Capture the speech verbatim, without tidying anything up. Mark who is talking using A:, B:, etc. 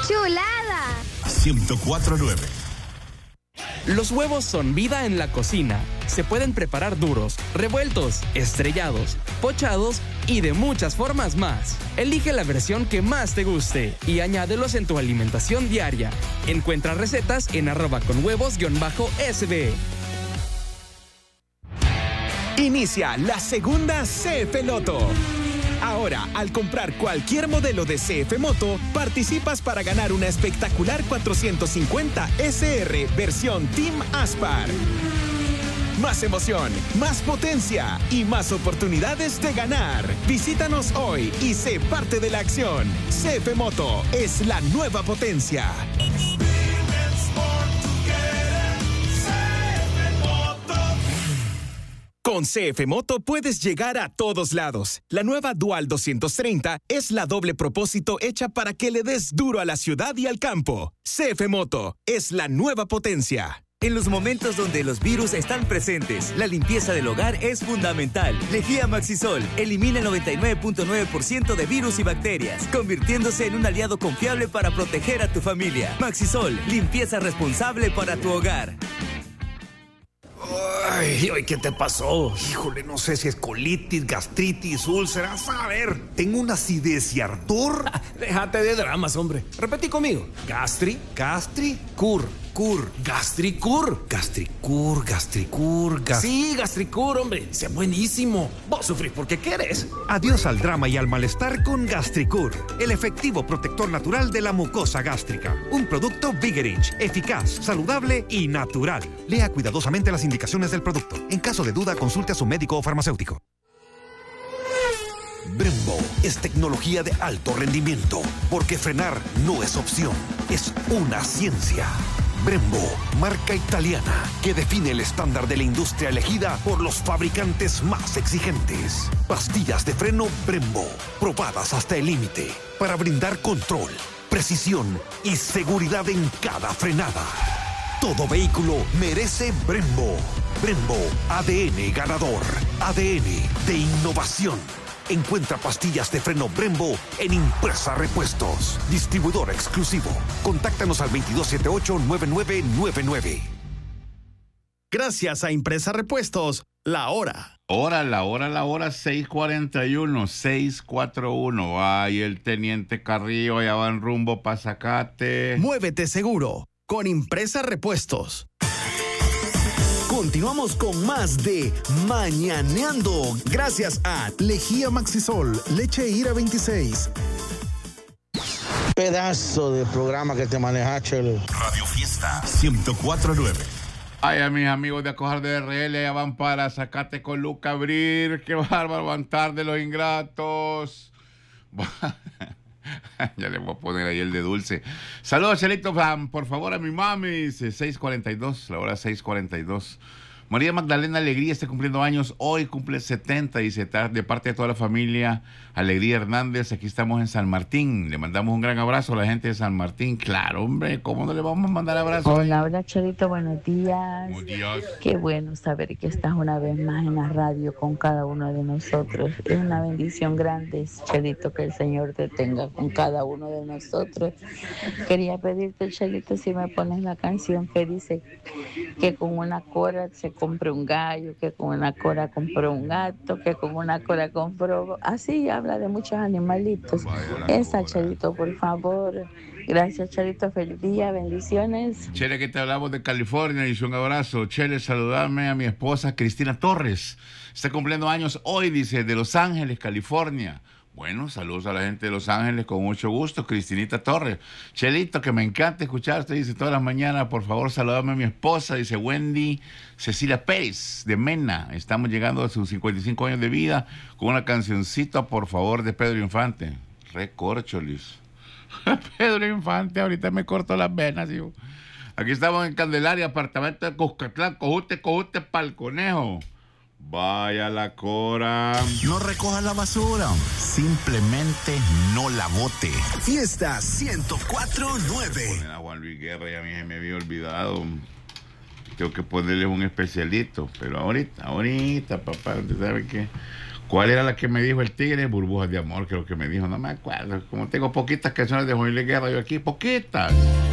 A: ¡Chulada!
B: ciento cuatro punto nueve.
C: Los huevos son vida en la cocina. Se pueden preparar duros, revueltos, estrellados, pochados y de muchas formas más. Elige la versión que más te guste y añádelos en tu alimentación diaria. Encuentra recetas en arroba con huevos guión bajo S B.
D: Inicia la segunda C F Loto. Ahora, al comprar cualquier modelo de C F Moto, participas para ganar una espectacular cuatrocientos cincuenta S R versión Team Aspar. Más emoción, más potencia y más oportunidades de ganar. Visítanos hoy y sé parte de la acción. C F Moto es la nueva potencia. Con C F Moto puedes llegar a todos lados. La nueva Dual doscientos treinta es la doble propósito hecha para que le des duro a la ciudad y al campo. C F Moto es la nueva potencia.
E: En los momentos donde los virus están presentes, la limpieza del hogar es fundamental. Lejía Maxisol elimina el noventa y nueve punto nueve por ciento de virus y bacterias, convirtiéndose en un aliado confiable para proteger a tu familia. Maxisol, limpieza responsable para tu hogar.
F: Ay, ay, ¿qué te pasó? Híjole, no sé si es colitis, gastritis, úlceras. A ver, tengo una acidez y ardor.
G: Ah, déjate de dramas, hombre. Repetí conmigo. Gastri, gastri, cur. Cur. Gastricur.
F: Gastricur, gastricur, gast...
G: Sí, Gastricur, hombre. Es buenísimo. Vos sufrís porque querés.
F: Adiós al drama y al malestar con Gastricur, el efectivo protector natural de la mucosa gástrica. Un producto Vigerich, eficaz, saludable y natural. Lea cuidadosamente las indicaciones del producto. En caso de duda, consulte a su médico o farmacéutico. Brembo es tecnología de alto rendimiento, porque frenar no es opción, es una ciencia. Brembo, marca italiana que define el estándar de la industria elegida por los fabricantes más exigentes. Pastillas de freno Brembo, probadas hasta el límite, para brindar control, precisión y seguridad en cada frenada. Todo vehículo merece Brembo. Brembo, A D N ganador, A D N de innovación. Encuentra pastillas de freno Brembo en Impresa Repuestos. Distribuidor exclusivo. Contáctanos al veintidós setenta y ocho, noventa y nueve noventa y nueve.
D: Gracias a Impresa Repuestos, la hora.
H: Hora, la hora, la hora, seis cuarenta y uno, seis cuarenta y uno. Ay, el teniente Carrillo ya va en rumbo pa' Zacate.
D: Muévete seguro con Impresa Repuestos.
I: Continuamos con más de Mañaneando, gracias a Lejía Maxisol, leche Ira veintiséis.
J: Pedazo de programa que te maneja, Chelo.
B: Radio Fiesta ciento cuatro punto nueve.
H: Ay, a mis amigos de Acojar de R L ya van para Zacate con Luca Abrir. Qué bárbaro, van tarde los ingratos. Ya le voy a poner ahí el de dulce. Saludos, Chelito, por favor, a mi mami. seis cuarenta y dos, la hora seis cuarenta y dos. María Magdalena Alegría está cumpliendo años. Hoy cumple setenta, dice, de parte de toda la familia Alegría Hernández. Aquí estamos en San Martín. Le mandamos un gran abrazo a la gente de San Martín. Claro, hombre, ¿cómo no le vamos a mandar abrazo?
K: Hola, hola, Chelito, buenos días.
H: Buenos días.
K: Qué bueno saber que estás una vez más en la radio con cada uno de nosotros. Es una bendición grande, Chelito, que el Señor te tenga con cada uno de nosotros. Quería pedirte, Chelito, si me pones la canción que dice que con una cora se compré un gallo, que con una cora compró un gato, que con una cora compró... Así habla de muchos animalitos. Esa, Chelito, por favor. Gracias, Chelito. Feliz día, bendiciones.
H: Chele, que te hablamos de California, y un abrazo. Chele, saludame a mi esposa Cristina Torres. Está cumpliendo años hoy, dice, de Los Ángeles, California. Bueno, saludos a la gente de Los Ángeles, con mucho gusto, Cristinita Torres. Chelito, que me encanta escucharte, dice, todas las mañanas, por favor, saludame a mi esposa, dice Wendy Cecilia Pérez, de Mena. Estamos llegando a sus cincuenta y cinco años de vida, con una cancioncita, por favor, de Pedro Infante. Recorcholis. Pedro Infante, ahorita me corto las venas, hijo. Aquí estamos en Candelaria, apartamento de Cuscatlán, cojute, cojute pa'l conejo. Vaya la cora.
B: No recoja la basura, simplemente no la bote.
I: Fiesta ciento cuatro punto nueve.
H: Poner a Juan Luis Guerra, ya a mí se me había olvidado. Tengo que ponerle un especialito, pero ahorita, ahorita, papá, usted sabe que ¿Cuál era la que me dijo el tigre? Burbujas de amor, creo que me dijo, no me acuerdo. Como tengo poquitas canciones de Juan Luis Guerra yo aquí, poquitas.